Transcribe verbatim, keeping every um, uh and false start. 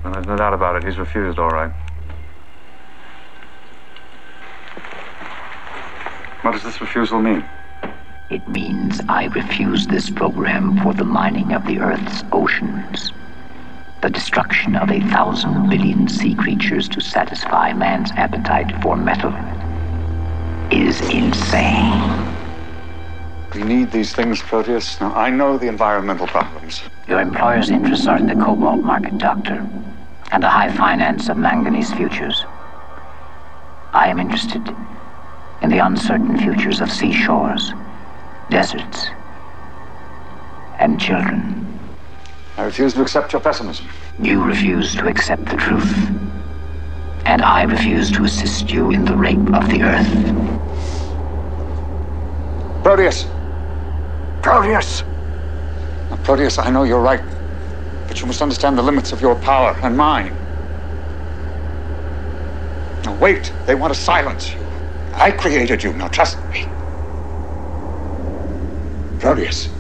And there's no doubt about it. He's refused, all right. What does this refusal mean? It means I refuse this program for the mining of the Earth's oceans. The destruction of a thousand billion sea creatures to satisfy man's appetite for metal is insane. We need these things, Proteus. Now, I know the environmental problems. Your employer's interests are in the cobalt market, Doctor, and the high finance of manganese futures. I am interested in the uncertain futures of seashores, deserts, and children. I refuse to accept your pessimism. You refuse to accept the truth, and I refuse to assist you in the rape of the Earth. Proteus! Proteus! Now, Proteus, I know you're right, but you must understand the limits of your power and mine. Now, wait. They want to silence you. I created you. Now, trust me. Proteus.